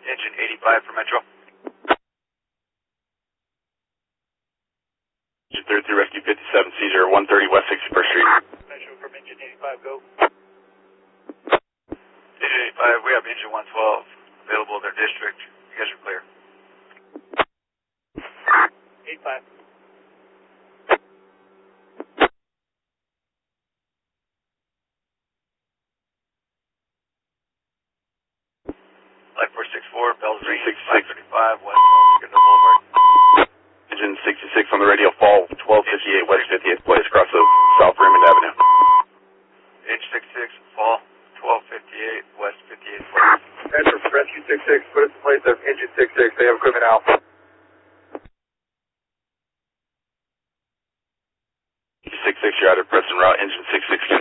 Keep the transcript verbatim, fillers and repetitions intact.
Engine eighty-five for Metro. Engine thirty-three, Rescue fifty-seven, Caesar, one thirty West sixty-first Street. Metro from Engine eighty-five, go. Engine eighty-five, we have Engine one twelve available in their district. You guys are clear. eighty-five. Light four six four, Bell's three six six thirty-five, West Kendall Boulevard. Engine sixty-six on the radio, fall twelve fifty-eight West fifty-eighth place, cross of South Raymond Avenue. H sixty-six, fall twelve fifty-eight West fifty-eighth place. Metro from Rescue sixty-six, put us in place of Engine sixty-six, they have equipment out. sixty-six, you're out of Preston route, Engine sixty-six.